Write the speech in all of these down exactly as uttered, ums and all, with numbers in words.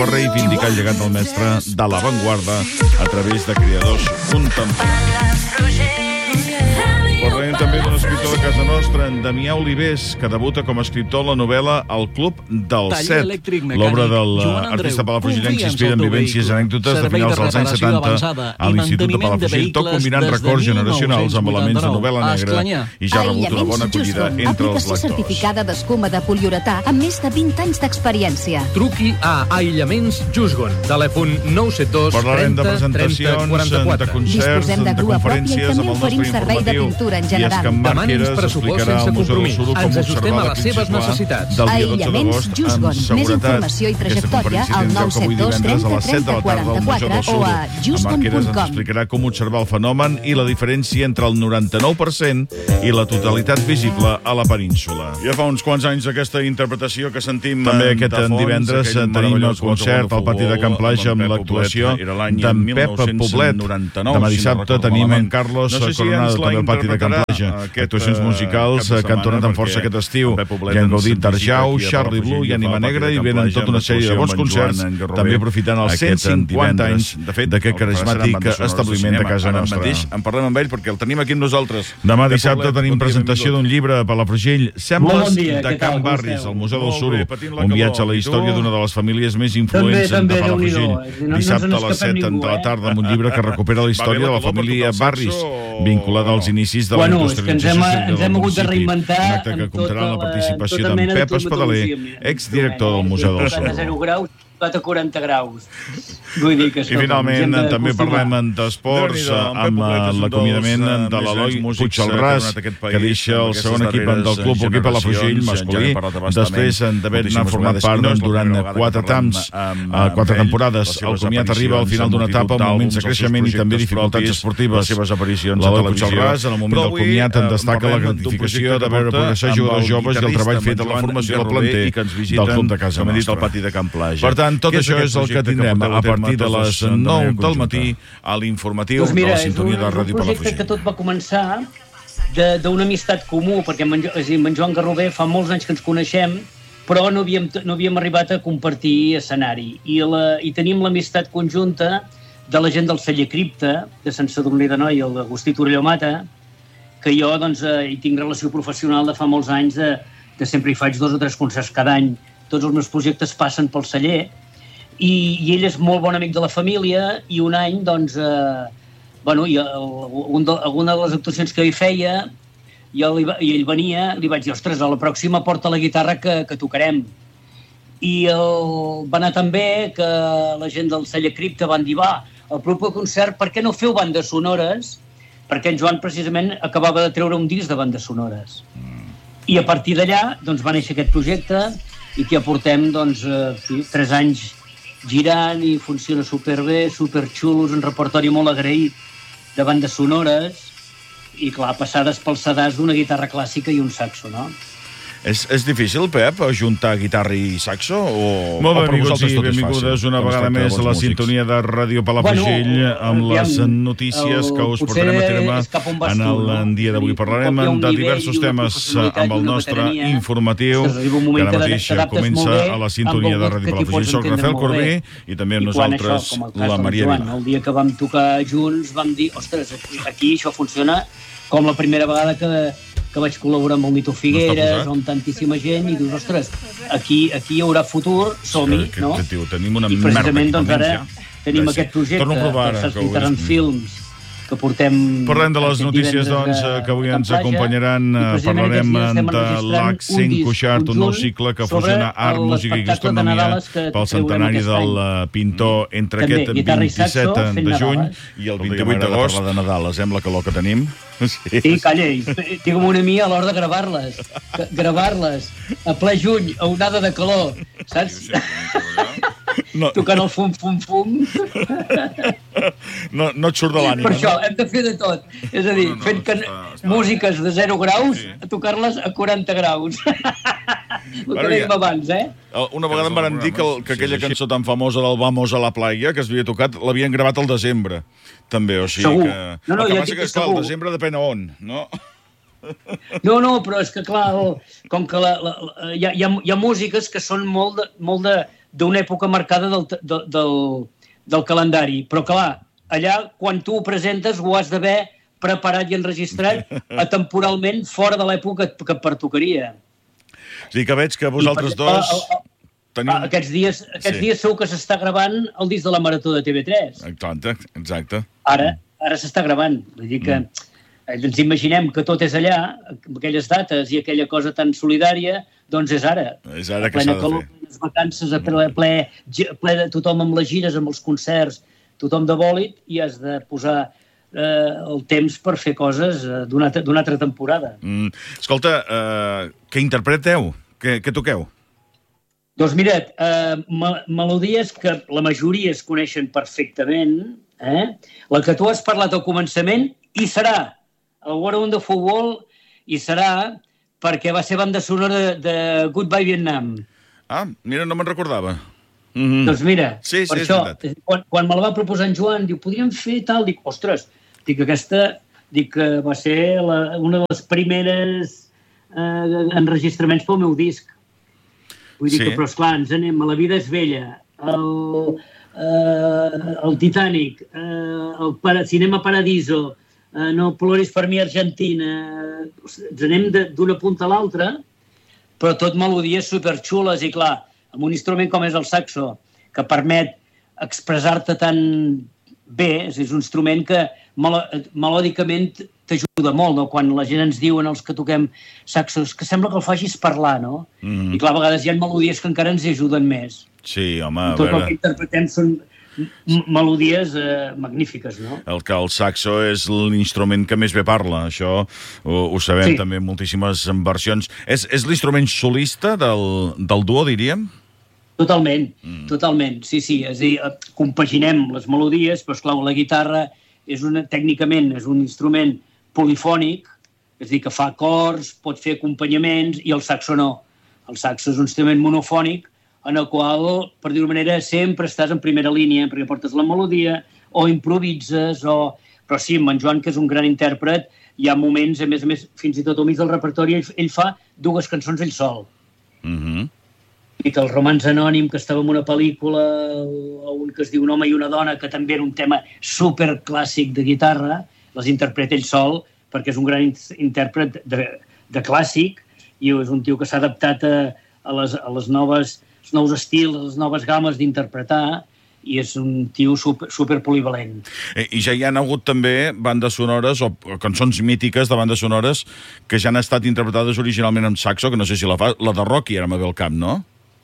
reivindicar el llegat del mestre de l'avantguarda a través de creadors contemporanis. Parlem també d'un escriptor de casa nostra, en Damià Olivés, que debuta com a escriptor la novel·la El Club del Set. L'obra de l'artista palafrugillenc s'inspira en vivències i anècdotes de finals dels anys setanta a l'Institut de Palafrugell, tot combinant records generacionals amb elements de novel·la negra, i ja ha rebut una bona acollida entre els aplicació lectors. certificada d'escuma de poliuretà amb més de vint anys d'experiència. Truqui a Aïllaments Jusgon. Telèfon nou set dos Parlarem de trenta presentacions, trenta quaranta-quatre. de concerts, Disposem de de grua pròpia i conferències també amb el oferim nostre servei de informatiu. pintura en I és general. que en Marc Demani'ns Heres pressupost explicarà sense al Museu del compromís. Suro com Ens ajustem observar a les l'eclipsi seves solar necessitats. del dia dotze Aïllaments d'agost Jusgon. amb Més seguretat. informació i Aquesta trajectòria conferència al tindrà nou lloc avui set dos divendres a les set de trenta la tarda al Museu del quaranta-quatre Suro. o a En Marc jusgon Heres punt ens com. explicarà com observar el fenomen i la diferència entre el noranta-nou per cent i la totalitat visible a la península. Ja fa uns quants anys aquesta interpretació que sentim També aquest de fons, divendres aquell tenim el meravellós concert al pati de Can Plaja amb l'actuació d'en Pep Poblet. Demà dissabte tenim en Carlos Coronado també al pati de Can Plaja. Actuacions musicals que han tornat amb força aquest estiu. Ja han gaudit d'Arjau, Charlie Blue i Ànima Negra i venen tota una sèrie de bons concerts, també aprofitant els cent cinquanta anys d'aquest carismàtic establiment de casa nostra. En parlem amb ell perquè el tenim aquí amb nosaltres. Demà dissabte tenim presentació d'un llibre a Palafrugell, Sembles dia, de què tal, Can com Barris, esteu? al Museu del Molt Suro. bé, patint la Un viatge a calor. la I història tu? d'una de les famílies més influents També, de també, Palafrugell. Déu-n'hi-do. No- no Dissabte ens a les set n'escapem de la ningú, eh? tarda amb un llibre que recupera la història de la família Barris, vinculada als inicis de la Bueno, és que ens hem, industrialització ens hem hagut de reinventar un acte que amb comptarà amb la tota la- participació tota d'en mena de Pep Espadaler, climatologia. exdirector del Museu del A Suro. zero graus, a quaranta graus. Vull dir que... I finalment també parlem d'esports amb l'acomiadament de l'Eloi Puigcelràs, que deixa el segon equip del club hoquei Palafrugell masculí, després d'haver anat format part durant quatre temps, quatre temporades. El comiat arriba al final d'una etapa amb moments de creixement i també dificultats esportives. Les seves aparicions a L'Eloi televisió. Puigcelràs, en el moment del comiat, en destaca la gratificació de veure progressar jugadors joves i el treball fet a la formació del planter del club de casa nostra. Per tant, tot això és el que tindrem a partir de les nou del matí a l'informatiu Doncs de mira, la és un, sintonia de és un Ràdio projecte que Palafrugell. tot va començar de- d'una amistat comú, perquè amb en, Jo- és a dir, amb en Joan Garrover fa molts anys que ens coneixem, però no havíem, no havíem arribat a compartir escenari. I, la, i tenim l'amistat conjunta de la gent del Celler Cripta, de Sant Sadurní d'Anoia, el Agustí Torelló Mata, que jo doncs, eh, hi tinc relació professional de fa molts anys, de, de sempre hi faig dos o tres concerts cada any. Tots els meus projectes passen pel celler, i, i ell és molt bon amic de la família, i un any, doncs, eh, bueno, i el, un de, alguna de les actuacions que ell feia, jo li, va- i ell venia, li vaig dir, ostres, a la pròxima porta la guitarra que, que tocarem. I el, va anar tan bé que la gent del Celler Cripta van dir, va, el proper concert, per què no feu bandes sonores? Perquè en Joan, precisament, acabava de treure un disc de bandes sonores. I a partir d'allà, doncs, va néixer aquest projecte, i que ja portem, doncs, eh, fi, tres anys girant i funciona superbé, superxulos, un repertori molt agraït de bandes sonores i, clar, passades pel sedàs d'una guitarra clàssica i un saxo, no? És, és difícil, Pep, ajuntar guitarra i saxo? O, Molt o per benvinguts vosaltres i tot és benvingudes fàcil? una Com es vegada tracta de més bons a la músics? sintonia de Ràdio Palafrugell Bueno, amb les aviam, notícies el- que us potser portarem a terme és cap on vas en tu, el no? dia d'avui. Un Parlarem cop hi ha un de nivell diversos i una temes professionalitat amb el i una nostre veterania. informatiu, Ostres, arriba un que moment ara que mateix t'adaptes comença molt bé a la amb sintonia el de gust Ràdio que t'hi Palafrugell. pots Soc entendre Rafael molt bé. Corbí i també amb I quan nosaltres això, com el cas la del Maria Joan, Vila. el dia que vam tocar junts vam dir, ostres, aquí, aquí això funciona com la primera vegada que, que vaig col·laborar amb el Nito Figueres, posat? amb tantíssima gent, i dius, ostres, aquí, aquí hi haurà futur, som-hi, Que- que- no? que tio, tenim una I merda precisament, doncs, equipaments, ara ja. tenim Gràcies. aquest projecte, Torno a provar ara, que que ho s'escoltaran veus. films, que portem... Parlem de les aquest notícies, divendres doncs, a- que avui a ens Can Plaja, acompanyaran. i precisament Parlarem aquests dies estem de enregistrant l'Accent un disc Cuixart, un nou conjunt cicle que sobre fusiona art, música i l'espectacle de gastronomia Nadales que pel treurem centenari aquest del any. eh, pintor entre També, aquest guitarra i saxo, vint-i-set fent de juny Nadales. i el Escolta, vint-i-vuit ja m'agrada d'agost. parlar de Nadal, sembla que lo que tenim. Sí, calla, i tinc una mia a l'hora de gravar-les. Que- Gravar-les a ple juny, a onada de calor, saps? No, Tocant el fum, fum, fum. no, no et surt de l'ànima, Per això no? hem de fer de tot. És a dir, No, no, fent can... està- està músiques de zero graus, Sí. a tocar-les a quaranta graus. El Bueno, que dèiem ja- abans, eh? Una vegada em van dir que, el, que aquella cançó tan famosa del Vamos a la playa, que es havia tocat, l'havien gravat al desembre, també, o sigui Segur. que... No, no, el que ja passa dic que, que esclar, el segur. desembre depèn a on, no? No, no, però és que, clar, el, com que la, la, la, hi, ha, hi, ha, hi ha músiques que són molt de, molt de, d'una època marcada del, del, del, del calendari. Però, clar, allà, quan tu ho presentes, ho has d'haver preparat i enregistrat atemporalment fora de l'època que et pertocaria. Sí, que veig que vosaltres dos... Tenim... Aquests dies, aquests sí. dies segur que s'està gravant el disc de la Marató de T V tres. Exacte, exacte. Ara, ara s'està gravant. Vull dir que mm. ens imaginem que tot és allà, aquelles dates i aquella cosa tan solidària, doncs és ara. És ara que s'ha de calor, fer. Les vacances, ple, ple, ple de tothom amb les gires, amb els concerts, tothom de bòlit, i has de posar eh, el temps per fer coses eh, d'una d'una altra temporada. Mm. Escolta, eh, què interpreteu? Què, què toqueu? Doncs mira't, eh, melodies que la majoria es coneixen perfectament, eh? La que tu has parlat al començament, i serà el What a Wonderful World, i serà perquè va ser banda sonora de, de Goodbye Vietnam. Ah, mira, no me'n recordava. Mm-hmm. Doncs mira, sí, per sí, això, quan, quan me la va proposar en Joan, diu, podríem fer tal, dic, ostres, dic que aquesta, dic que va ser la, una de les primeres eh, enregistraments pel meu disc. Vull dir sí. que, però esclar, ens anem a La vida és vella, el, eh, el Titanic, eh, el para, Cinema Paradiso, eh, No ploris per mi Argentina, ens anem d'una punta a l'altra, però tot melodies superxules i clar, amb un instrument com és el saxo, que permet expressar-te tan bé, és un instrument que melo melòdicament t'ajuda molt, no? Quan la gent ens diuen, els que toquem saxos, que sembla que el facis parlar, no? Mm. I clar, a vegades hi ha melodies que encara ens ajuden més. Sí, home, a Tot veure... el que interpretem són melodies eh, magnífiques, no? El que el saxo és l'instrument que més bé parla, això ho, ho sabem sí. també en moltíssimes versions. És, és l'instrument solista del, del duo, diríem? Totalment, mm. totalment, sí, sí. És a dir, compaginem les melodies, però esclar, la guitarra és una, tècnicament és un instrument polifònic, és a dir, que fa acords, pot fer acompanyaments, i el saxo no. El saxo és un instrument monofònic en el qual, per dir-ho manera, sempre estàs en primera línia, perquè portes la melodia, o improvises, o... Però sí, amb en Joan, que és un gran intèrpret, hi ha moments, a més a més, fins i tot al mig del repertori, ell, ell fa dues cançons ell sol. Mhm. I que el Romans Anònim, que estava en una pel·lícula, o un que es diu Un home i una dona, que també era un tema superclàssic de guitarra, les interpreta ell sol, perquè és un gran intèrpret de, de clàssic, i és un tio que s'ha adaptat a, a, les, a les noves, els nous estils, a les noves games d'interpretar, i és un tio super, super polivalent. I ja hi han hagut també bandes sonores o cançons mítiques de bandes sonores que ja han estat interpretades originalment en saxo, que no sé si la fa, la de Rocky ara m'ha ve al cap, no?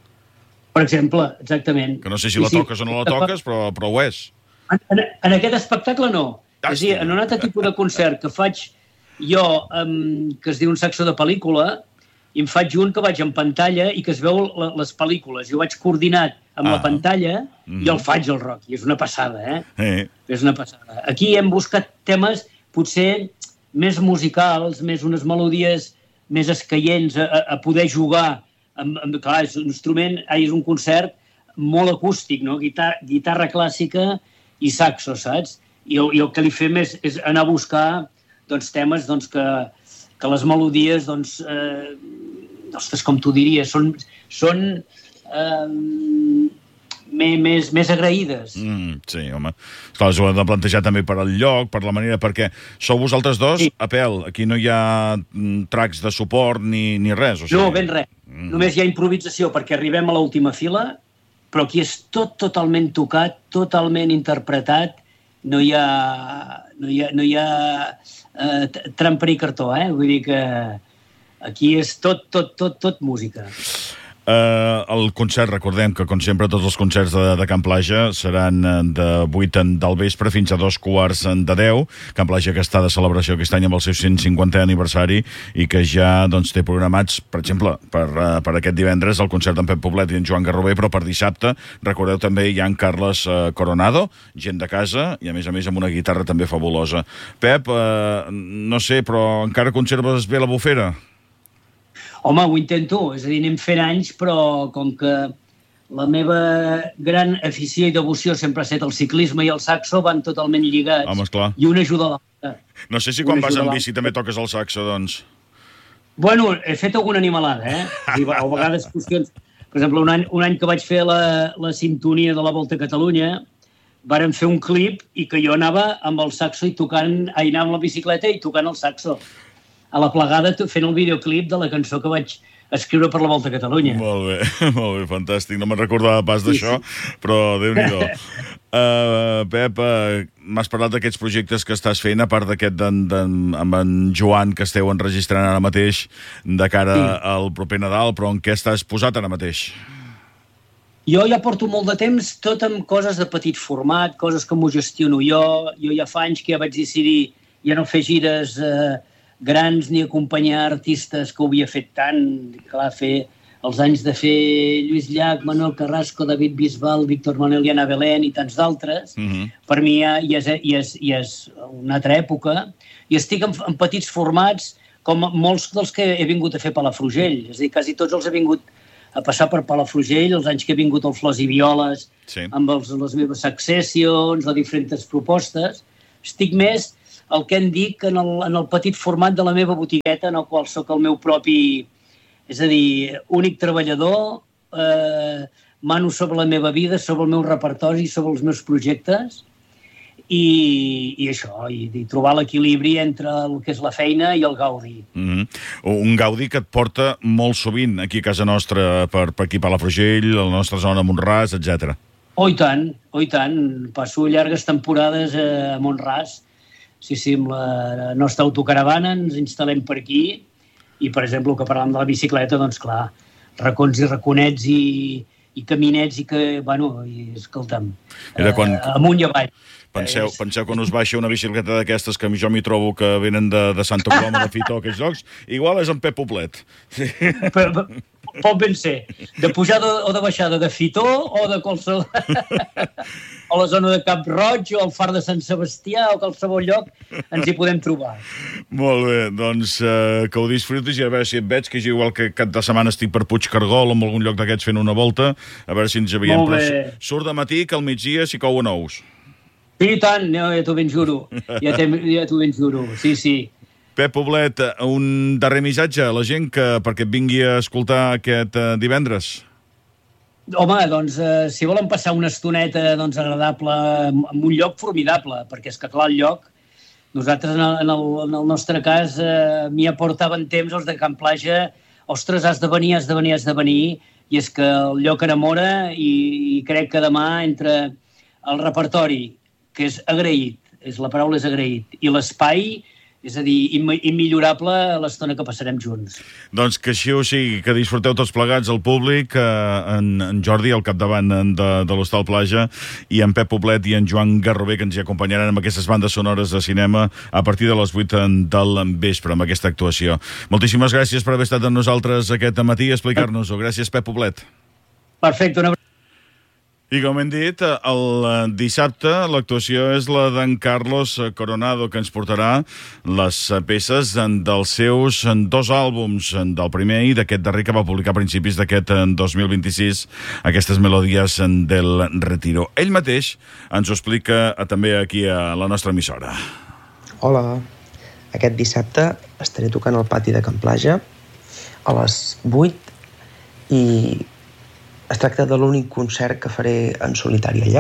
Per exemple, exactament. Que no sé si la sí, toques sí. o no la toques, però, però ho és. En, en, en aquest espectacle no. Ah, és a dir, en un altre tipus de concert que faig jo, um, que es diu un saxo de pel·lícula, i em faig un que vaig en pantalla i que es veu la, les pel·lícules. Jo vaig coordinat amb ah. la pantalla mm. i el faig al rock. I és una passada, eh? eh? És una passada. Aquí hem buscat temes potser més musicals, més unes melodies més escaients a, a poder jugar. Amb, amb, clar, és un instrument, és un concert molt acústic, no? Guitar, guitarra clàssica i saxo, saps? I el, i el que li fem és, és anar a buscar doncs, temes doncs, que, que les melodies, doncs, eh, ostres, com tu diries, són, són eh, més, més agraïdes. Mm, sí, home. Clar, us ho hem de plantejar també per al lloc, per la manera, perquè sou vosaltres dos sí. a pèl. Aquí no hi ha tracks de suport ni, ni res. O sigui... No, ben res. Mm. Només hi ha improvisació perquè arribem a l'última fila, però aquí és tot totalment tocat, totalment interpretat, no hi ha, no hi ha, no hi ha eh, trampa ni cartó, eh? Vull dir que aquí és tot, tot, tot, tot música. Uh, el concert, recordem que, com sempre, tots els concerts de, de Can Plaja seran de vuit del vespre fins a dos quarts de deu. Can Plaja, que està de celebració aquest any amb el seu cent cinquantè aniversari i que ja doncs, té programats, per exemple, per, uh, per aquest divendres el concert d'en Pep Poblet i en Joan Garrover, però per dissabte, recordeu, també hi ha en Carles uh, Coronado, gent de casa, i a més a més amb una guitarra també fabulosa. Pep, uh, no sé, però encara conserves bé la bufera? Home, ho intento, és a dir, anem fent anys, però com que la meva gran afició i devoció sempre ha estat el ciclisme i el saxo, van totalment lligats. Home, esclar. I una ajuda a l'altra. No sé si quan vas en bici també toques el saxo, doncs. Bueno, he fet alguna animalada, eh? I a vegades qüestions... Per exemple, un any, un any que vaig fer la, la sintonia de la Volta a Catalunya, vàrem fer un clip i que jo anava amb el saxo i tocant, ai, anava amb la bicicleta i tocant el saxo. A la plegada fent el videoclip de la cançó que vaig escriure per la Volta a Catalunya. Molt bé, molt bé, fantàstic. No me'n recordava pas d'això, però Déu-n'hi-do. Uh, Pep, uh, m'has parlat d'aquests projectes que estàs fent, a part d'aquest amb en Joan que esteu enregistrant ara mateix de cara sí. al proper Nadal, però en què estàs posat ara mateix? Jo ja porto molt de temps tot amb coses de petit format, coses que m'ho gestiono jo. Jo ja fa anys que ja vaig decidir ja no fer gires eh, grans ni acompanyar artistes que ho havia fet tant. Clar, fer els anys de fer Lluís Llach, Manuel Carrasco, David Bisbal, Víctor Manuel i Ana Belén i tants d'altres. Mm-hmm. Per mi ja, ja, és, ja, és, ja és una altra època. I estic en, en petits formats com molts dels que he vingut a fer Palafrugell. És a dir, quasi tots els he vingut a passar per Palafrugell, els anys que he vingut al Flors i Violes, sí. amb els, les meves accessions, les diferents propostes. Estic més el que en dic en el, en el petit format de la meva botigueta, en el qual sóc el meu propi, és a dir, únic treballador, eh, mano sobre la meva vida, sobre el meu repertori, sobre els meus projectes, i, i això, i, i trobar l'equilibri entre el que és la feina i el gaudi. Mm-hmm. Un gaudi que et porta molt sovint aquí a casa nostra, per, per aquí a Palafrugell, a la nostra zona, Mont-ras, etcètera. Oh, i tant, oh, i tant. Passo llargues temporades a Mont-ras. Sí, sí, amb la nostra autocaravana ens instal·lem per aquí i, per exemple, el que parlàvem de la bicicleta, doncs, clar, racons i raconets i, i caminets i que, bueno, i, escolta'm, Era quan... eh, amunt i avall. Penseu, penseu quan us baixa una bicicleta d'aquestes que jo m'hi trobo que venen de, de Santa Coloma, de Fitó, aquests llocs, igual és en Pep Poblet. Sí. Però, pot ben ser. De pujada o de baixada de Fitó o de qualsevol... o la zona de Cap Roig o el far de Sant Sebastià o qualsevol lloc ens hi podem trobar. Molt bé, doncs uh, que ho disfrutis i a veure si et veig, que jo igual que cap de setmana estic per Puigcargol o en algun lloc d'aquests fent una volta, a veure si ens veiem. Molt bé. Surt de matí que al migdia s'hi couen ous. Sí, tant, no, ja t'ho ben juro. Ja, ja t'ho ben juro, sí, sí. Pep Poblet, un darrer missatge a la gent que perquè et vingui a escoltar aquest uh, divendres. Home, doncs, eh, si volen passar una estoneta doncs, agradable en un lloc formidable, perquè és que, clar, el lloc, nosaltres, en el, en el, en el nostre cas, eh, m'hi aportaven temps els de Can Plaja, ostres, has de venir, has de venir, has de venir, i és que el lloc enamora i, i crec que demà entre el repertori, que és agraït, és, la paraula és agraït, i l'espai, és a dir, immillorable l'estona que passarem junts. Doncs que així ho sigui, que disfruteu tots plegats, el públic, eh, en, en Jordi al capdavant de, de l'Hostal Plaja, i en Pep Poblet i en Joan Garrover, que ens hi acompanyaran amb aquestes bandes sonores de cinema a partir de les vuit del vespre, amb aquesta actuació. Moltíssimes gràcies per haver estat amb nosaltres aquest matí i explicar-nos-ho. Gràcies, Pep Poblet. Perfecte, una I com hem dit, el dissabte l'actuació és la d'en Carlos Coronado, que ens portarà les peces dels seus dos àlbums, del primer i d'aquest darrer que va publicar a principis d'aquest dos mil vint-i-sis, aquestes melodies del Retiro. Ell mateix ens ho explica també aquí a la nostra emissora. Hola, aquest dissabte estaré tocant al pati de Can Plaja a les vuit i es tracta de l'únic concert que faré en solitari allà.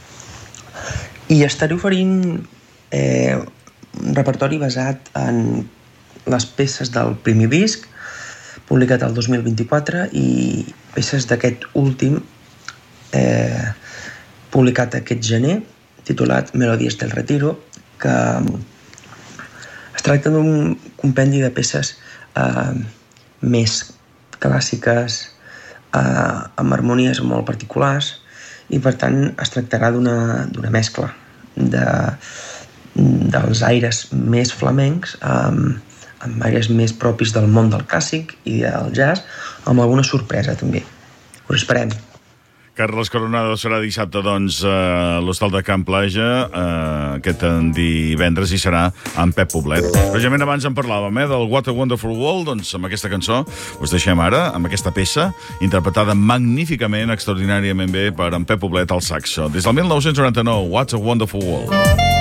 I estaré oferint eh, un repertori basat en les peces del primer disc, publicat el dos mil vint-i-quatre, i peces d'aquest últim, eh, publicat aquest gener, titulat Melodies del Retiro, que es tracta d'un compendi de peces eh, més clàssiques, Uh, amb harmonies molt particulars, i per tant es tractarà d'una d'una mescla de, dels aires més flamencs amb, amb aires més propis del món del clàssic i del jazz, amb alguna sorpresa també. Us esperem. Carlos Coronado serà dissabte, doncs, a l'Hostal de Can Plaja, eh, aquest divendres, i serà amb Pep Poblet. Precisament abans en parlàvem, eh, del What a Wonderful World, doncs amb aquesta cançó us deixem ara, amb aquesta peça, interpretada magníficament, extraordinàriament bé, per en Pep Poblet al saxo. Des del mil nou-cents noranta-nou, What a Wonderful World.